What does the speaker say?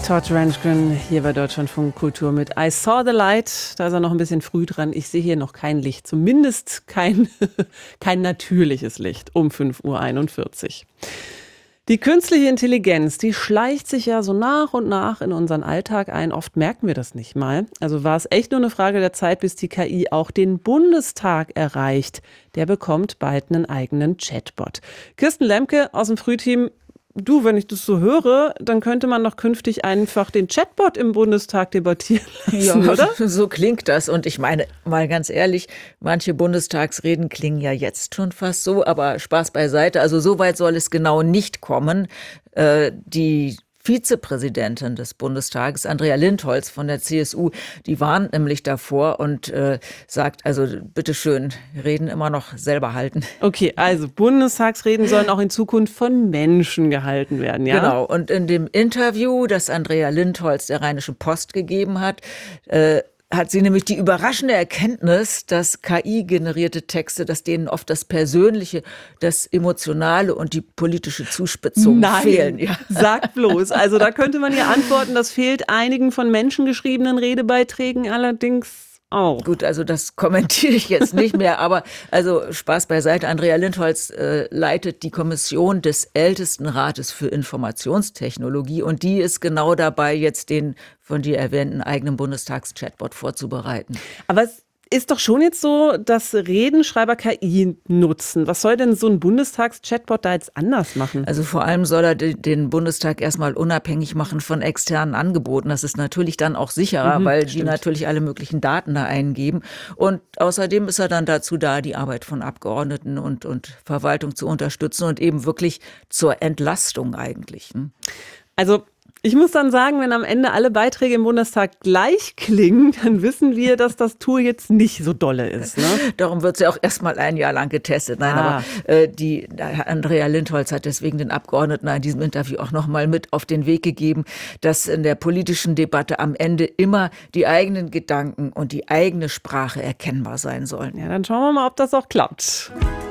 Todd Rundgren hier bei Deutschlandfunk Kultur mit I Saw the Light. Da ist er noch ein bisschen früh dran. Ich sehe hier noch kein Licht, zumindest kein natürliches Licht um 5:41 Uhr. Die künstliche Intelligenz, die schleicht sich ja so nach und nach in unseren Alltag ein. Oft merken wir das nicht mal. Also war es echt nur eine Frage der Zeit, bis die KI auch den Bundestag erreicht. Der bekommt bald einen eigenen Chatbot. Kirsten Lemke aus dem Frühteam. Du, wenn ich das so höre, dann könnte man doch künftig einfach den Chatbot im Bundestag debattieren lassen, ja, oder? So klingt das. Und ich meine, mal ganz ehrlich, manche Bundestagsreden klingen ja jetzt schon fast so, aber Spaß beiseite. Also so weit soll es genau nicht kommen. Die Vizepräsidentin des Bundestages, Andrea Lindholz von der CSU, die warnt nämlich davor und sagt, also bitteschön, Reden immer noch selber halten. Okay, also Bundestagsreden sollen auch in Zukunft von Menschen gehalten werden, ja? Genau, und in dem Interview, das Andrea Lindholz der Rheinischen Post gegeben hat sie nämlich die überraschende Erkenntnis, dass KI-generierte Texte, dass denen oft das Persönliche, das Emotionale und die politische Zuspitzung fehlen. Ja. Sag bloß. Also da könnte man ja antworten, das fehlt einigen von Menschen geschriebenen Redebeiträgen allerdings auch. Gut, also das kommentiere ich jetzt nicht mehr, aber also Spaß beiseite. Andrea Lindholz leitet die Kommission des Ältestenrates für Informationstechnologie und die ist genau dabei, jetzt den von dir erwähnten eigenen Bundestags-Chatbot vorzubereiten. Aber es ist doch schon jetzt so, dass Redenschreiber KI nutzen. Was soll denn so ein Bundestags-Chatbot da jetzt anders machen? Also vor allem soll er den Bundestag erstmal unabhängig machen von externen Angeboten. Das ist natürlich dann auch sicherer, weil die natürlich alle möglichen Daten da eingeben. Und außerdem ist er dann dazu da, die Arbeit von Abgeordneten und Verwaltung zu unterstützen und eben wirklich zur Entlastung eigentlich. Also ich muss dann sagen, wenn am Ende alle Beiträge im Bundestag gleich klingen, dann wissen wir, dass das Tool jetzt nicht so dolle ist. Ne? Darum wird es ja auch erstmal ein Jahr lang getestet. Nein, aber Andrea Lindholz hat deswegen den Abgeordneten in diesem Interview auch nochmal mit auf den Weg gegeben, dass in der politischen Debatte am Ende immer die eigenen Gedanken und die eigene Sprache erkennbar sein sollen. Ja, dann schauen wir mal, ob das auch klappt.